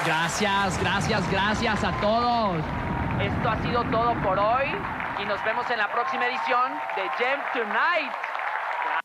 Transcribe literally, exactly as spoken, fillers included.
Gracias, gracias, gracias a todos. Esto ha sido todo por hoy y nos vemos en la próxima edición de Gem Tonight.